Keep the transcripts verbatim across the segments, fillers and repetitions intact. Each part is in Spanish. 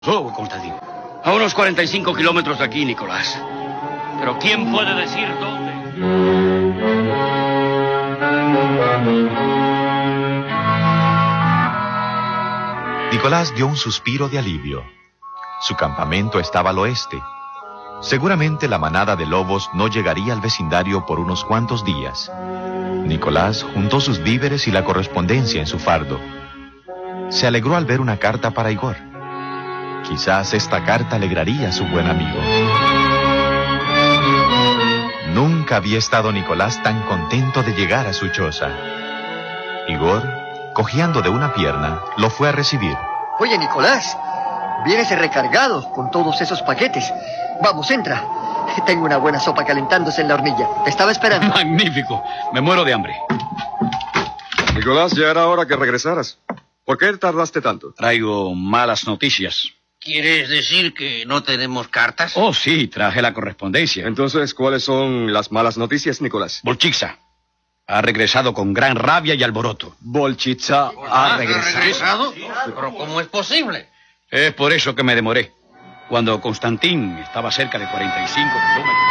Oh, Constantino. A unos cuarenta y cinco kilómetros de aquí, Nicolás. Pero ¿quién puede decir dónde? Nicolás dio un suspiro de alivio. Su campamento estaba al oeste. Seguramente la manada de lobos no llegaría al vecindario por unos cuantos días. Nicolás juntó sus víveres y la correspondencia en su fardo. Se alegró al ver una carta para Igor. Quizás esta carta alegraría a su buen amigo. Nunca había estado Nicolás tan contento de llegar a su choza. Igor, cojeando de una pierna, lo fue a recibir. Oye, Nicolás, vienes recargado con todos esos paquetes. Vamos, entra. Tengo una buena sopa calentándose en la hornilla. Te estaba esperando. Magnífico. Me muero de hambre. Nicolás, ya era hora que regresaras. ¿Por qué tardaste tanto? Traigo malas noticias. ¿Quieres decir que no tenemos cartas? Oh, sí, traje la correspondencia. Entonces, ¿cuáles son las malas noticias, Nicolás? Volchitsa ha regresado con gran rabia y alboroto. Volchitsa ha regresado. regresado? ¿Pero cómo es posible? Es por eso que me demoré. Cuando Constantín estaba cerca de cuarenta y cinco kilómetros.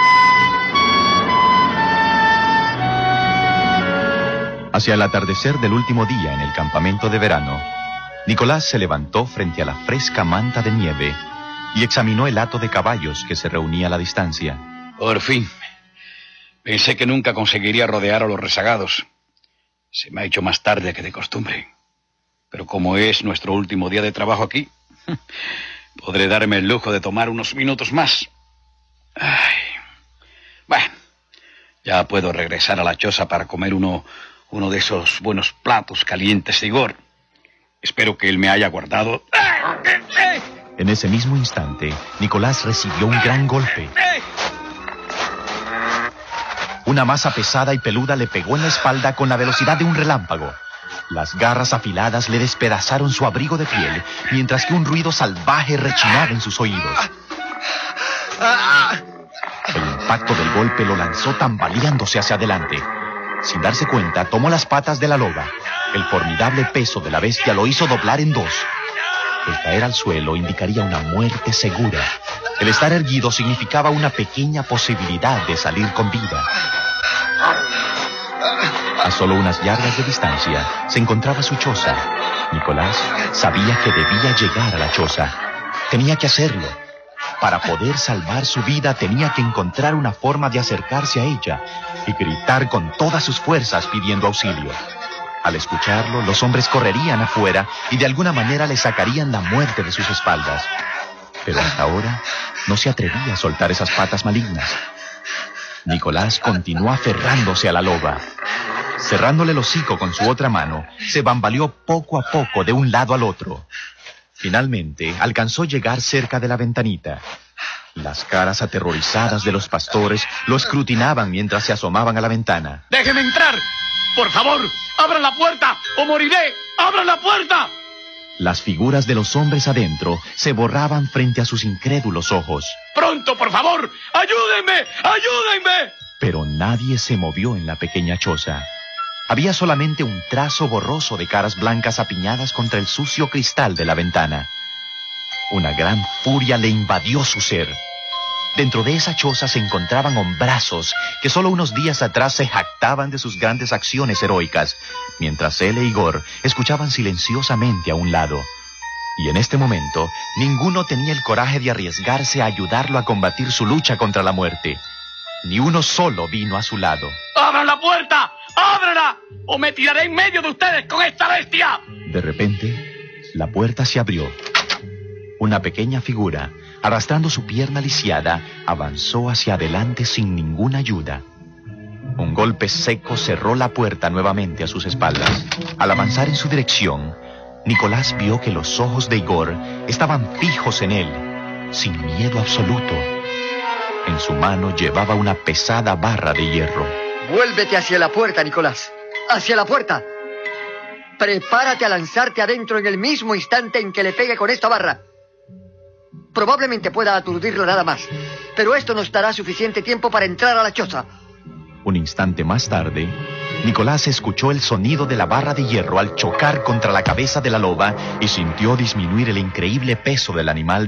Hacia el atardecer del último día en el campamento de verano, Nicolás se levantó frente a la fresca manta de nieve y examinó el hato de caballos que se reunía a la distancia. Por fin. Pensé que nunca conseguiría rodear a los rezagados. Se me ha hecho más tarde que de costumbre. Pero como es nuestro último día de trabajo aquí, podré darme el lujo de tomar unos minutos más. Ay. Bueno, ya puedo regresar a la choza para comer uno, uno de esos buenos platos calientes de Igor. Espero que él me haya guardado. En ese mismo instante, Nicolás recibió un gran golpe. Una masa pesada y peluda le pegó en la espalda con la velocidad de un relámpago. Las garras afiladas le despedazaron su abrigo de piel, mientras que un ruido salvaje rechinaba en sus oídos. El impacto del golpe lo lanzó tambaleándose hacia adelante. Sin darse cuenta, tomó las patas de la loba. El formidable peso de la bestia lo hizo doblar en dos. El caer al suelo indicaría una muerte segura. El estar erguido significaba una pequeña posibilidad de salir con vida. A solo unas yardas de distancia se encontraba su choza. Nicolás sabía que debía llegar a la choza. Tenía que hacerlo. Para poder salvar su vida tenía que encontrar una forma de acercarse a ella y gritar con todas sus fuerzas pidiendo auxilio. Al escucharlo, los hombres correrían afuera y de alguna manera le sacarían la muerte de sus espaldas. Pero hasta ahora no se atrevía a soltar esas patas malignas. Nicolás continuó aferrándose a la loba. Cerrándole el hocico con su otra mano, se bambaleó poco a poco de un lado al otro. Finalmente, alcanzó a llegar cerca de la ventanita. Las caras aterrorizadas de los pastores lo escrutinaban mientras se asomaban a la ventana. ¡Déjeme entrar! ¡Por favor! ¡Abran la puerta o moriré! ¡Abran la puerta! Las figuras de los hombres adentro se borraban frente a sus incrédulos ojos. ¡Pronto, por favor! ¡Ayúdenme! ¡Ayúdenme! Pero nadie se movió en la pequeña choza. Había solamente un trazo borroso de caras blancas apiñadas contra el sucio cristal de la ventana. Una gran furia le invadió su ser. Dentro de esa choza se encontraban hombrazos que solo unos días atrás se jactaban de sus grandes acciones heroicas, mientras él e Igor escuchaban silenciosamente a un lado. Y en este momento, ninguno tenía el coraje de arriesgarse a ayudarlo a combatir su lucha contra la muerte. Ni uno solo vino a su lado. ¡Abran la puerta! ¡Ábrala! ¡O me tiraré en medio de ustedes con esta bestia! De repente, la puerta se abrió. Una pequeña figura, arrastrando su pierna lisiada, avanzó hacia adelante sin ninguna ayuda. Un golpe seco cerró la puerta nuevamente a sus espaldas. Al avanzar en su dirección, Nicolás vio que los ojos de Igor estaban fijos en él, sin miedo absoluto. En su mano llevaba una pesada barra de hierro. Vuélvete hacia la puerta, Nicolás. ¡Hacia la puerta! Prepárate a lanzarte adentro en el mismo instante en que le pegue con esta barra. Probablemente pueda aturdirlo nada más, pero esto nos dará suficiente tiempo para entrar a la choza. Un instante más tarde, Nicolás escuchó el sonido de la barra de hierro al chocar contra la cabeza de la loba y sintió disminuir el increíble peso del animal